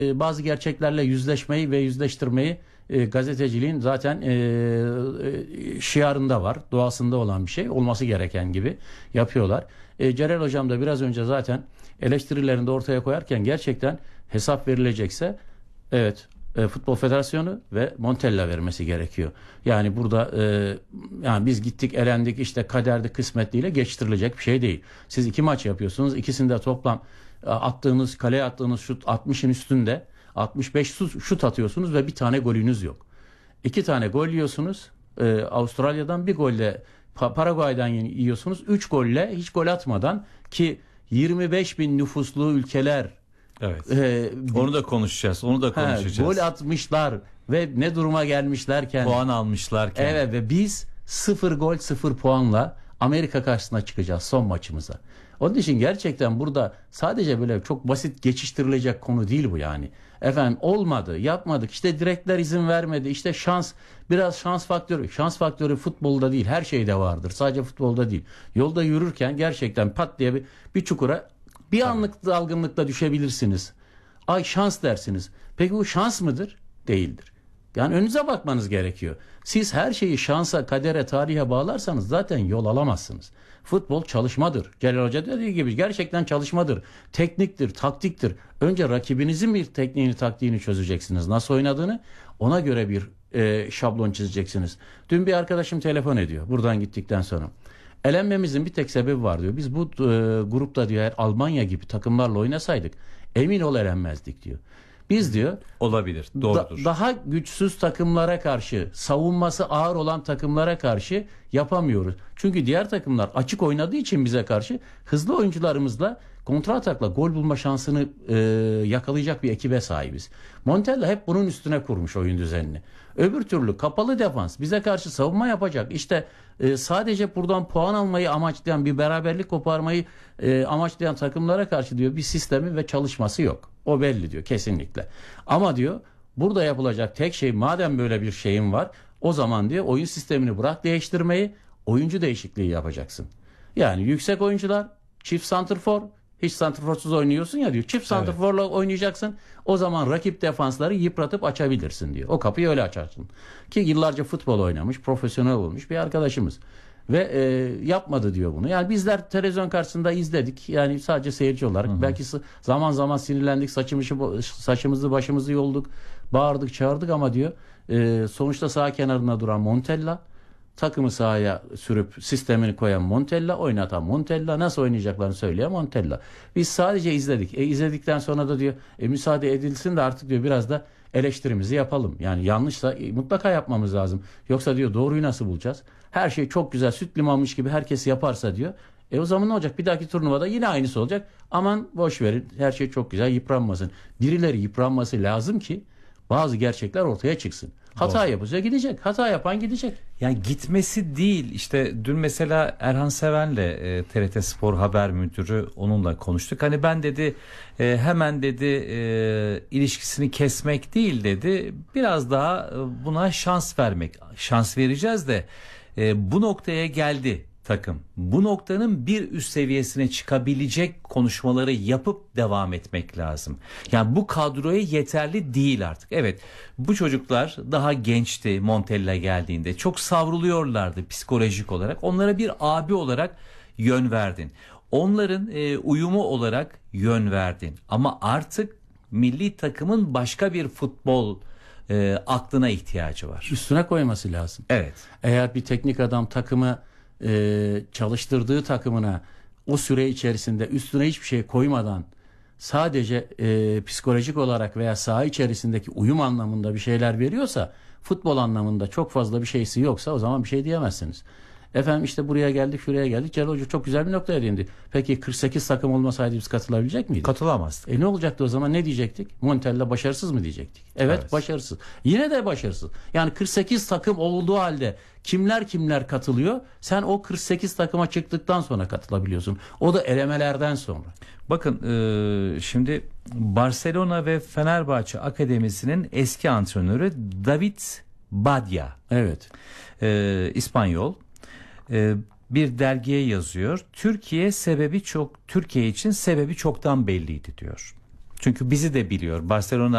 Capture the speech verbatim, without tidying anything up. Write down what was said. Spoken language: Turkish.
e, bazı gerçeklerle yüzleşmeyi ve yüzleştirmeyi e, gazeteciliğin zaten e, e, şiarında var. Doğasında olan bir şey. Olması gereken gibi yapıyorlar. E, Celal Hocam da biraz önce zaten eleştirilerini de ortaya koyarken gerçekten hesap verilecekse evet e, Futbol Federasyonu ve Montella vermesi gerekiyor. Yani burada e, yani biz gittik elendik işte kaderdi kısmetliyle geçiştirilecek bir şey değil. Siz iki maç yapıyorsunuz. İkisinde toplam attığınız kaleye attığınız şut altmışın üstünde altmış beş şut atıyorsunuz ve bir tane golünüz yok. İki tane gol yiyorsunuz. Ee, Avustralya'dan bir golle Paraguay'dan yiyorsunuz. Üç golle hiç gol atmadan ki yirmi beş bin nüfuslu ülkeler evet. E, onu da konuşacağız. Onu da konuşacağız. He, gol atmışlar ve ne duruma gelmişlerken puan almışlarken. Evet ve biz sıfır gol sıfır puanla Amerika karşısına çıkacağız son maçımıza. Onun için gerçekten burada sadece böyle çok basit geçiştirilecek konu değil bu yani. Efendim olmadı, yapmadık, işte direkler izin vermedi, işte şans, biraz şans faktörü. Şans faktörü futbolda değil, her şeyde vardır. Sadece futbolda değil. Yolda yürürken gerçekten pat diye bir, bir çukura bir anlık dalgınlıkla düşebilirsiniz. Ay şans dersiniz. Peki bu şans mıdır? Değildir. Yani önünüze bakmanız gerekiyor. Siz her şeyi şansa, kadere, tarihe bağlarsanız zaten yol alamazsınız. Futbol çalışmadır. Celal Hoca dediği gibi gerçekten çalışmadır. Tekniktir, taktiktir. Önce rakibinizin bir tekniğini, taktiğini çözeceksiniz. Nasıl oynadığını ona göre bir e, şablon çizeceksiniz. Dün bir arkadaşım telefon ediyor buradan gittikten sonra. Elenmemizin bir tek sebebi var diyor. Biz bu e, grupta diyor eğer Almanya gibi takımlarla oynasaydık emin ol elenmezdik diyor. Biz diyor olabilir, doğrudur. Da, daha güçsüz takımlara karşı, savunması ağır olan takımlara karşı yapamıyoruz. Çünkü diğer takımlar açık oynadığı için bize karşı hızlı oyuncularımızla kontra atakla gol bulma şansını e, yakalayacak bir ekibe sahibiz. Montella hep bunun üstüne kurmuş oyun düzenini. Öbür türlü kapalı defans bize karşı savunma yapacak. İşte e, sadece buradan puan almayı amaçlayan, bir beraberlik koparmayı e, amaçlayan takımlara karşı diyor bir sistemi ve çalışması yok. O belli diyor kesinlikle. Ama diyor burada yapılacak tek şey madem böyle bir şeyin var o zaman diyor oyun sistemini bırak değiştirmeyi, oyuncu değişikliği yapacaksın. Yani yüksek oyuncular, çift santrfor, hiç santrforsuz oynuyorsun ya diyor. Çift santrforla evet. oynayacaksın. O zaman rakip defansları yıpratıp açabilirsin diyor. O kapıyı öyle açarsın. Ki yıllarca futbol oynamış, profesyonel olmuş bir arkadaşımız. Ve e, yapmadı diyor bunu. Yani bizler televizyon karşısında izledik. Yani sadece seyirci olarak. Hı hı. Belki zaman zaman sinirlendik. Saçımızı, saçımızı başımızı yolduk. Bağırdık çağırdık ama diyor e, sonuçta sağ kenarında duran Montella, takımı sahaya sürüp sistemini koyan Montella, oynatan Montella, nasıl oynayacaklarını söyleyen Montella. Biz sadece izledik. E izledikten sonra da diyor e, müsaade edilsin de artık diyor biraz da eleştirimizi yapalım. Yani yanlışsa e, mutlaka yapmamız lazım. Yoksa diyor doğruyu nasıl bulacağız? Her şey çok güzel süt limanmış gibi herkes yaparsa diyor. E o zaman ne olacak? Bir dahaki turnuvada yine aynısı olacak. Aman boş verin. Her şey çok güzel yıpranmasın. Birileri yıpranması lazım ki bazı gerçekler ortaya çıksın. Hata yapınca gidecek. Hata yapan gidecek. Yani gitmesi değil. İşte dün mesela Erhan Seven'le e, T R T Spor Haber Müdürü onunla konuştuk. Hani ben dedi e, hemen dedi e, ilişkisini kesmek değil dedi. Biraz daha e, buna şans vermek. Şans vereceğiz de e, bu noktaya geldi takım. Bu noktanın bir üst seviyesine çıkabilecek konuşmaları yapıp devam etmek lazım. Yani bu kadroya yeterli değil artık. Evet, bu çocuklar daha gençti Montella geldiğinde. Çok savruluyorlardı psikolojik olarak. Onlara bir abi olarak yön verdin. Onların e, uyumu olarak yön verdin. Ama artık milli takımın başka bir futbol e, aklına ihtiyacı var. Üstüne koyması lazım. Evet. Eğer bir teknik adam takımı Ee, çalıştırdığı takımına o süre içerisinde üstüne hiçbir şey koymadan sadece e, psikolojik olarak veya saha içerisindeki uyum anlamında bir şeyler veriyorsa, futbol anlamında çok fazla bir şeysi yoksa o zaman bir şey diyemezsiniz. Efendim işte buraya geldik, şuraya geldik. Celal Hoca çok güzel bir noktaya değindi. Peki kırk sekiz takım olmasaydı biz katılabilecek miydik? Katılamazdık. E ne olacaktı o zaman? Ne diyecektik? Montella başarısız mı diyecektik? Evet, evet, başarısız. Yine de başarısız. Yani kırk sekiz takım olduğu halde kimler kimler katılıyor? Sen o kırk sekiz takıma çıktıktan sonra katılabiliyorsun. O da elemelerden sonra. Bakın e, şimdi Barcelona ve Fenerbahçe Akademisi'nin eski antrenörü David Badia. Evet. E, İspanyol. Bir dergiye yazıyor. Türkiye sebebi çok Türkiye için sebebi çoktan belliydi diyor. Çünkü bizi de biliyor. Barcelona